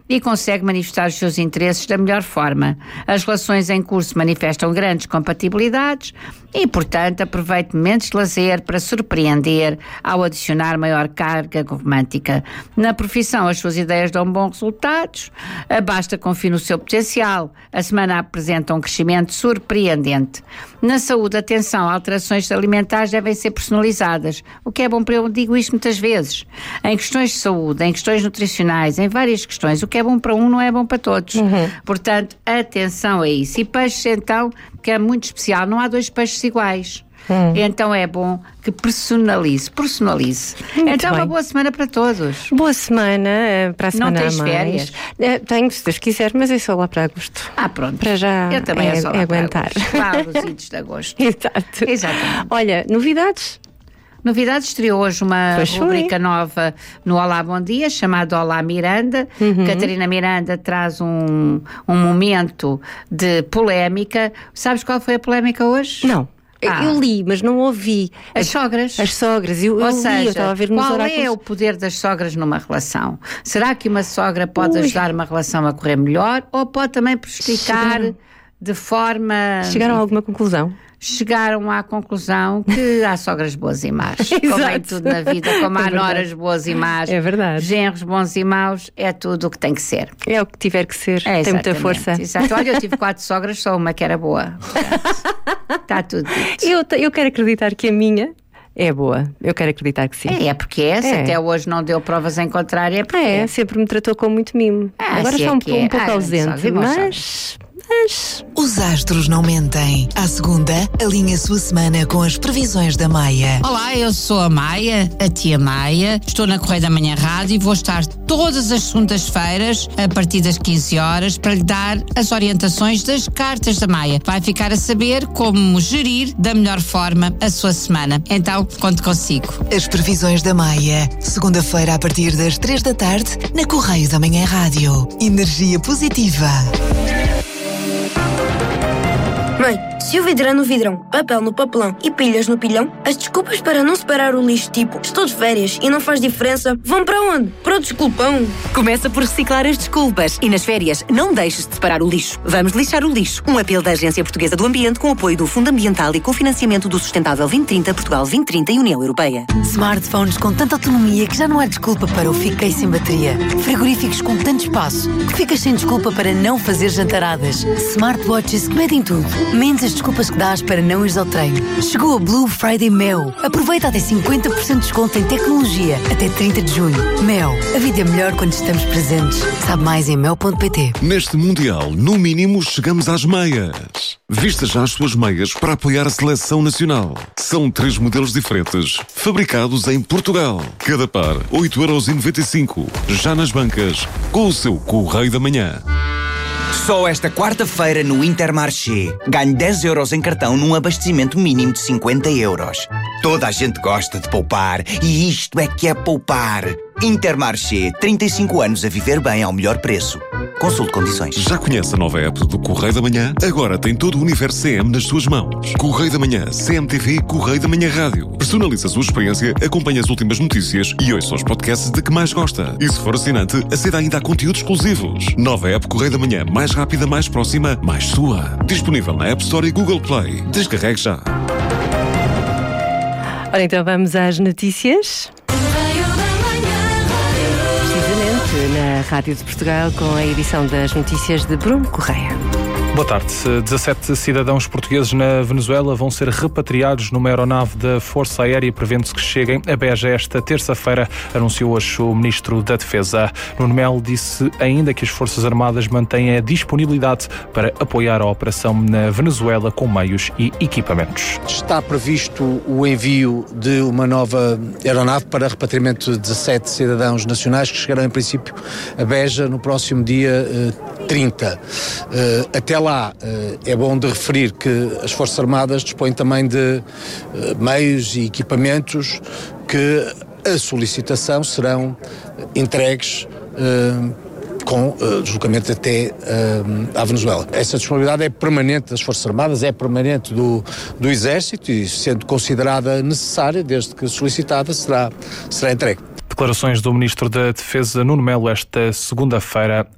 e consegue manifestar os seus interesses da melhor forma. As relações em curso manifestam grandes compatibilidades e, portanto, aproveite momentos de lazer para surpreender ao adicionar maior carga romântica. Na profissão, as suas ideias dão bons resultados, basta confiar no seu potencial. A semana apresenta um crescimento surpreendente. Na saúde, atenção, alterações alimentares devem ser personalizadas. O que é bom para eu digo isto muitas vezes. Em questões de saúde, em questões nutricionais, em várias questões, o que é bom para um não é bom para todos. Portanto, atenção a isso. E peixes, então, que é muito especial, não há dois peixes iguais. Então é bom que personalize. Muito então bem. Uma boa semana para todos. Boa semana para a semana. Não tens a mais. férias? Tenho, se Deus quiser, mas é só lá para agosto. Pronto. Para já eu também é só lá aguentar. Para os idos de agosto. Exato. Exatamente. Olha, novidades? Novidades, estreou hoje uma rubrica nova no Olá Bom Dia, chamada Olá Miranda. Catarina Miranda traz um momento de polémica. Sabes qual foi a polémica hoje? Não. Eu li, mas não ouvi. As sogras. As sogras. Eu estava a ver nos qual oráculos. é o poder das sogras numa relação? Será que uma sogra pode ajudar uma relação a correr melhor ou pode também prejudicar de forma... Chegaram a alguma conclusão? Chegaram à conclusão que há sogras boas e más. Como é tudo na vida, como há noras boas e más, genros bons e maus, é tudo o que tem que ser. É o que tiver que ser, tem muita força. Exato. Olha, eu tive 4 sogras, só uma que era boa. Está tudo dito. Eu quero acreditar que a minha é boa. Eu quero acreditar que sim. É porque essa até hoje não deu provas em contrário. Sempre me tratou com muito mimo. Agora está um pouco ausente, mas... Os astros não mentem. À segunda, alinhe a sua semana com as previsões da Maia. Olá, eu sou a Maia, a tia Maia. Estou na Correio da Manhã Rádio e vou estar todas as segundas-feiras, a partir das 15 horas, para lhe dar as orientações das cartas da Maia. Vai ficar a saber como gerir da melhor forma a sua semana. Então, conto consigo. As previsões da Maia. Segunda-feira, a partir das 3 da tarde, na Correio da Manhã Rádio. Energia positiva. Mãe, se o vidro é no vidrão, papel no papelão e pilhas no pilhão, as desculpas para não separar o lixo, tipo estou de férias e não faz diferença, vão para onde? Para o desculpão. Começa por reciclar as desculpas e nas férias não deixes de separar o lixo. Vamos lixar o lixo. Um apelo da Agência Portuguesa do Ambiente com apoio do Fundo Ambiental e com financiamento do Sustentável 2030, Portugal 2030 e União Europeia. Smartphones com tanta autonomia que já não há desculpa para o fiquei sem bateria. Frigoríficos com tanto espaço que ficas sem desculpa para não fazer jantaradas. Smartwatches que medem tudo, menos as desculpas que dás para não ires ao treino. Chegou a Blue Friday Mel. Aproveita até 50% de desconto em tecnologia até 30 de junho. Mel, a vida é melhor quando estamos presentes. Sabe mais em mel.pt. Neste Mundial, no mínimo, chegamos às meias. Vista já as suas meias para apoiar a seleção nacional. São 3 modelos diferentes, fabricados em Portugal. Cada par, 8,95€. Já nas bancas, com o seu Correio da Manhã. Só esta quarta-feira no Intermarché. Ganhe 10€ em cartão num abastecimento mínimo de 50€. Toda a gente gosta de poupar e isto é que é poupar. Intermarché, 35 anos a viver bem ao melhor preço. Consulte condições. Já conhece a nova app do Correio da Manhã? Agora tem todo o universo CM nas suas mãos. Correio da Manhã, CMTV e Correio da Manhã Rádio. Personalize a sua experiência, acompanhe as últimas notícias e ouça os podcasts de que mais gosta. E se for assinante, aceda ainda a conteúdos exclusivos. Nova app Correio da Manhã, mais rápida, mais próxima, mais sua. Disponível na App Store e Google Play. Descarregue já. Ora, então vamos às notícias. Na Rádio de Portugal, com a edição das notícias de Bruno Correia. Boa tarde. 17 cidadãos portugueses na Venezuela vão ser repatriados numa aeronave da Força Aérea, prevendo-se que cheguem a Beja esta terça-feira, anunciou hoje o Ministro da Defesa. Nuno Melo disse ainda que as Forças Armadas mantêm a disponibilidade para apoiar a operação na Venezuela com meios e equipamentos. Está previsto o envio de uma nova aeronave para repatriamento de 17 cidadãos nacionais que chegarão em princípio a Beja no próximo dia 30. Até lá, é bom de referir que as Forças Armadas dispõem também de meios e equipamentos que a solicitação serão entregues com deslocamento até à Venezuela. Essa disponibilidade é permanente das Forças Armadas, é permanente do Exército e, sendo considerada necessária, desde que solicitada, será entregue. Declarações do Ministro da Defesa, Nuno Melo, esta segunda-feira